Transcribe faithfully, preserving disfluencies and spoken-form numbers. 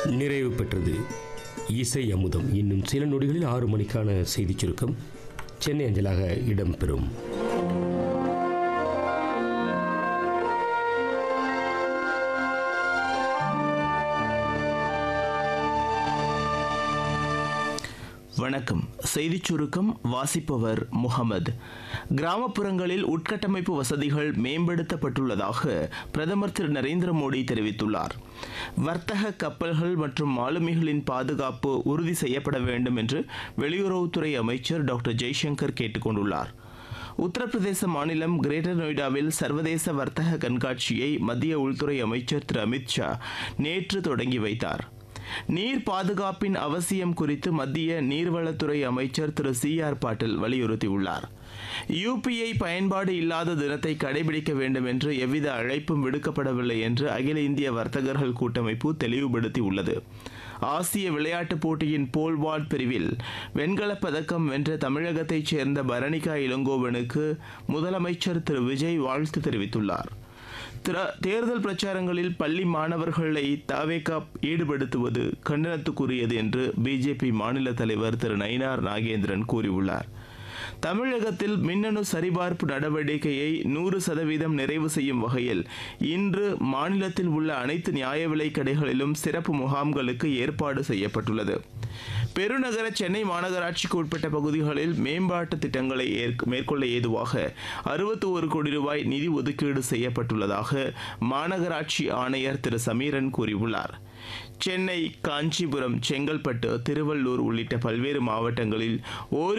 நிறைவு பெற்றது இசை அமுதம். இன்னும் சில நொடிகளில் ஆறு மணிக்கான செய்திச் சுருக்கம் சென்னை அஞ்சலாக இடம்பெறும். வணக்கம். செய்திச் சுருக்கம் வாசிப்பவர் முகமது. கிராமப்புறங்களில் உட்கட்டமைப்பு வசதிகள் மேம்படுத்தப்பட்டுள்ளதாக பிரதமர் திரு நரேந்திர மோடி தெரிவித்துள்ளார். வர்த்தக கப்பல்கள் மற்றும் மாலுமிகளின் பாதுகாப்பு உறுதி செய்யப்பட வேண்டும் என்று வெளியுறவுத்துறை அமைச்சர் டாக்டர் ஜெய்சங்கர் கேட்டுக் கொண்டுள்ளார். உத்தரப்பிரதேச மாநிலம் கிரேட்டர் நொய்டாவில் சர்வதேச வர்த்தக கண்காட்சியை மத்திய உள்துறை அமைச்சர் திரு அமித் ஷா நேற்று தொடங்கி வைத்தார். நீர் பாதுகாப்பின் அவசியம் குறித்து மத்திய நீர்வளத்துறை அமைச்சர் திரு சி ஆர் பாட்டீல் வலியுறுத்தியுள்ளார். யுபிஐ பயன்பாடு இல்லாத தினத்தை கடைபிடிக்க வேண்டும் என்று எவ்வித அழைப்பும் விடுக்கப்படவில்லை என்று அகில இந்திய வர்த்தகர்கள் கூட்டமைப்பு தெளிவுபடுத்தியுள்ளது. ஆசிய விளையாட்டுப் போட்டியின் போல்வால்ட் பிரிவில் வெண்கலப் பதக்கம் வென்ற தமிழகத்தைச் சேர்ந்த பரணிகா இளங்கோவனுக்கு முதலமைச்சர் திரு விஜய் வாழ்த்து தெரிவித்துள்ளார். தேர்தல் பிரச்சாரங்களில் பள்ளி மாணவர்களை தவேகா ஈடுபடுத்துவது கண்டனத்துக்குரியது என்று பிஜேபி மாநில தலைவர் திரு நயினார் நாகேந்திரன் கூறியுள்ளார். தமிழகத்தில் மின்னணு சரிபார்ப்பு நடவடிக்கையை நூறு சதவீதம் நிறைவு செய்யும் வகையில் இன்று மாநிலத்தில் உள்ள அனைத்து நியாய விலைக் கடைகளிலும் சிறப்பு முகாம்களுக்கு ஏற்பாடு செய்யப்பட்டுள்ளது. பெருநகர சென்னை மாநகராட்சிக்கு உட்பட்ட பகுதிகளில் மேம்பாட்டு திட்டங்களை மேற்கொள்ள ஏதுவாக அறுபத்தி ஒரு கோடி ரூபாய் நிதி ஒதுக்கீடு செய்யப்பட்டுள்ளதாக மாநகராட்சி ஆணையர் திரு சமீரன் கூறியுள்ளார். சென்னை, காஞ்சிபுரம், செங்கல்பட்டு, திருவள்ளூர் உள்ளிட்ட பல்வேறு மாவட்டங்களில் ஓரி